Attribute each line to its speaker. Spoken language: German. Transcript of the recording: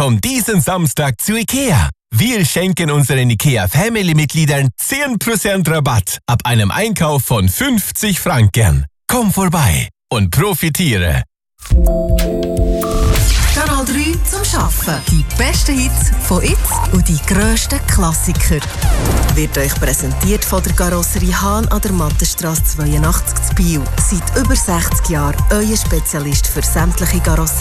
Speaker 1: Komm diesen Samstag zu IKEA. Wir schenken unseren IKEA-Family-Mitgliedern 10% Rabatt ab einem Einkauf von 50 Franken. Komm vorbei und profitiere.
Speaker 2: Kanal 3 zum Arbeiten. Die besten Hits von jetzt und die grössten Klassiker. Wird euch präsentiert von der Karosserie Hahn an der Mattenstrasse 82 zu Biel. Seit über 60 Jahren euer Spezialist für sämtliche Karosserien.